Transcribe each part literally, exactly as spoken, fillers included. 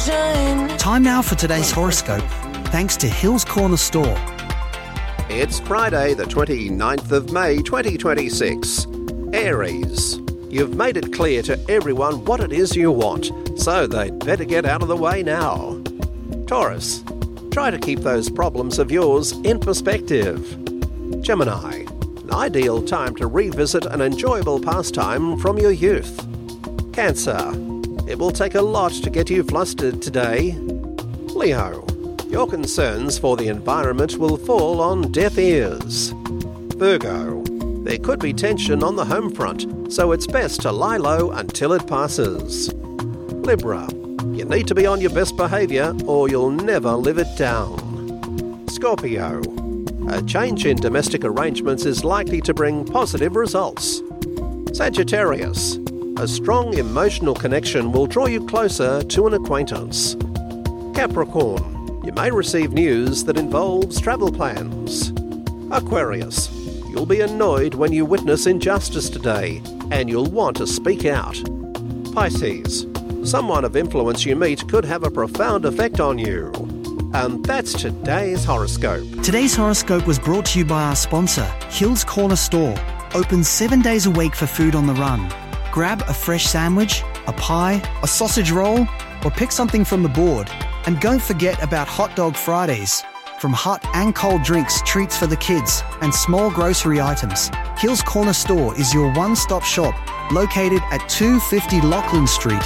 Time now for today's horoscope, thanks to Hills Corner Store. It's Friday, the twenty-ninth of May, twenty twenty-six. Aries, you've made it clear to everyone what it is you want, so they'd better get out of the way now. Taurus, try to keep those problems of yours in perspective. Gemini, an ideal time to revisit an enjoyable pastime from your youth. Cancer, it will take a lot to get you flustered today. Leo, your concerns for the environment will fall on deaf ears. Virgo, there could be tension on the home front, so it's best to lie low until it passes. Libra, you need to be on your best behaviour or you'll never live it down. Scorpio, a change in domestic arrangements is likely to bring positive results. Sagittarius, a strong emotional connection will draw you closer to an acquaintance. Capricorn, you may receive news that involves travel plans. Aquarius, you'll be annoyed when you witness injustice today, and you'll want to speak out. Pisces, someone of influence you meet could have a profound effect on you. And that's today's horoscope. Today's horoscope was brought to you by our sponsor, Hills Corner Store. Open seven days a week for food on the run. Grab a fresh sandwich, a pie, a sausage roll, or pick something from the board. And don't forget about Hot Dog Fridays. From hot and cold drinks, treats for the kids, and small grocery items, Hills Corner Store is your one-stop shop, located at two fifty Lachlan Street.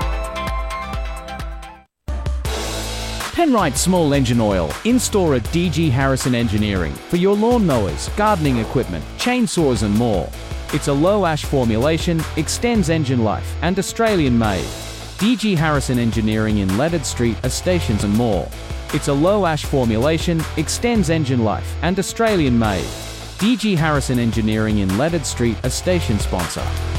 Penrite Small Engine Oil, in-store at D G Harrison Engineering, for your lawnmowers, gardening equipment, chainsaws and more. It's a low-ash formulation, extends engine life, and Australian-made. D G Harrison Engineering in Leonard Street are stations and more. It's a low-ash formulation, extends engine life, and Australian-made. D G Harrison Engineering in Leonard Street, a station sponsor.